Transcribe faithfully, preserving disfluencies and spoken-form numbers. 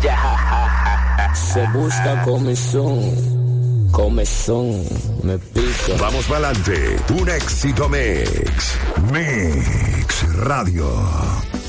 Se busca comezón, comezón, me pica. Vamos para adelante, un éxito mix, Mix Radio.